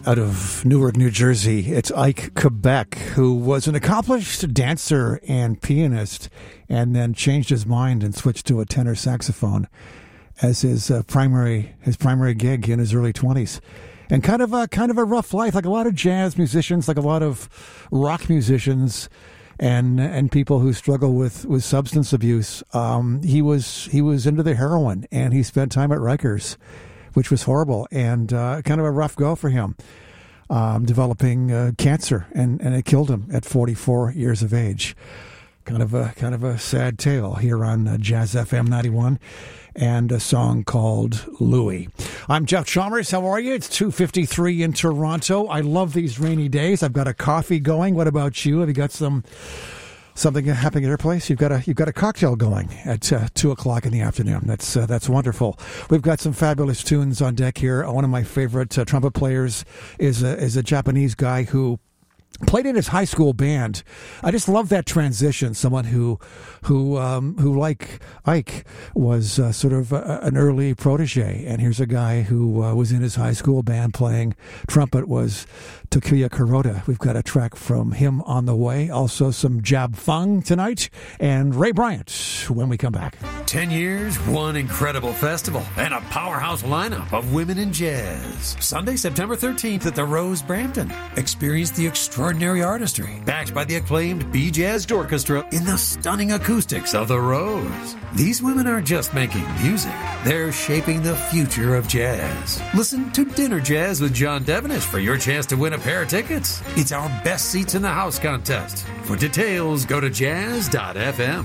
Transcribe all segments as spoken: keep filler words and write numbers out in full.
out of Newark, New Jersey. It's Ike Quebec, who was an accomplished dancer and pianist, and then changed his mind and switched to a tenor saxophone as his uh, primary his primary gig in his early twenties. And kind of a kind of a rough life, like a lot of jazz musicians, like a lot of rock musicians, and and people who struggle with, with substance abuse. Um, he was he was into the heroin, and he spent time at Rikers, which was horrible, and uh, kind of a rough go for him, um, developing uh, cancer, and, and it killed him at forty-four years of age. Kind of a kind of a sad tale here on uh, Jazz F M ninety-one, and a song called Louie. I'm Jeff Chalmers. How are you? It's two fifty-three in Toronto. I love these rainy days. I've got a coffee going. What about you? Have you got some something happening at your place? You've got a you've got a cocktail going at uh, two o'clock in the afternoon. That's uh, that's wonderful. We've got some fabulous tunes on deck here. One of my favorite uh, trumpet players is a, is a Japanese guy who played in his high school band. I just love that transition. Someone who, who, um, who like Ike was uh, sort of a, an early protege, and here's a guy who uh, was in his high school band playing trumpet. Was Takuya Kuroda. We've got a track from him on the way. Also some Jab Fung tonight, and Ray Bryant when we come back. Ten years, one incredible festival, and a powerhouse lineup of women in jazz. Sunday, September thirteenth at the Rose, Brampton. Experience the extraordinary artistry, backed by the acclaimed B-Jazz Orchestra in the stunning acoustics of the Rose. These women aren't just making music, they're shaping the future of jazz. Listen to Dinner Jazz with John Devenish for your chance to win a pair of tickets. It's our Best Seats in the House contest. For details, go to jazz dot f m.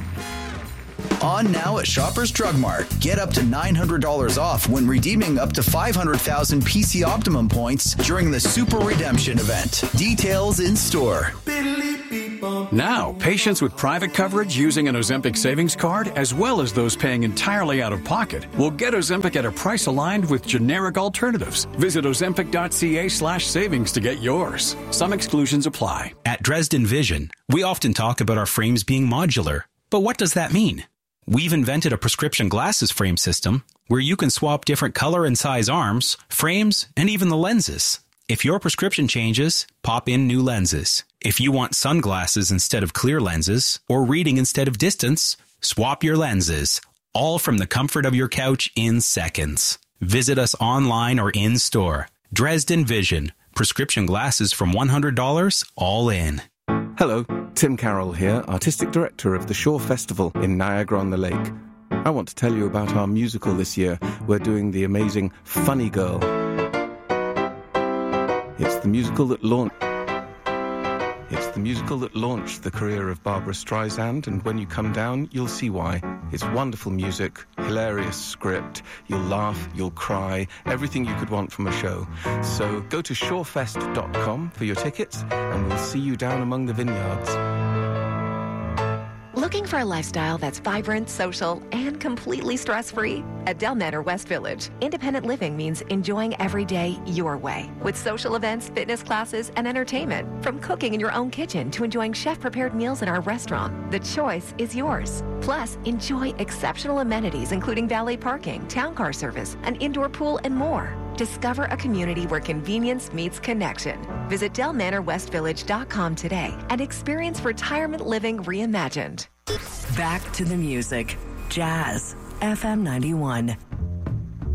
On now at Shoppers Drug Mart. Get up to nine hundred dollars off when redeeming up to five hundred thousand P C Optimum points during the Super Redemption event. Details in store. Now, patients with private coverage using an Ozempic savings card, as well as those paying entirely out of pocket, will get Ozempic at a price aligned with generic alternatives. Visit ozempic.ca slash savings to get yours. Some exclusions apply. At Dresden Vision, we often talk about our frames being modular. But what does that mean? We've invented a prescription glasses frame system where you can swap different color and size arms, frames, and even the lenses. If your prescription changes, pop in new lenses. If you want sunglasses instead of clear lenses, or reading instead of distance, swap your lenses. All from the comfort of your couch in seconds. Visit us online or in store. Dresden Vision. Prescription glasses from one hundred dollars, all in. Hello, Tim Carroll here, Artistic Director of the Shore Festival in Niagara-on-the-Lake. I want to tell you about our musical this year. We're doing the amazing Funny Girl. It's the musical that launched... It's the musical that launched the career of Barbara Streisand, and when you come down, you'll see why. It's wonderful music, hilarious script, you'll laugh, you'll cry, everything you could want from a show. So go to shorefest dot com for your tickets, and we'll see you down among the vineyards. Looking for a lifestyle that's vibrant, social, and completely stress-free? At Del Manor West Village, independent living means enjoying every day your way. With social events, fitness classes, and entertainment. From cooking in your own kitchen to enjoying chef-prepared meals in our restaurant, the choice is yours. Plus, enjoy exceptional amenities including valet parking, town car service, an indoor pool, and more. Discover a community where convenience meets connection. Visit del manor west village dot com today and experience retirement living reimagined. Back to the music. Jazz F M ninety-one.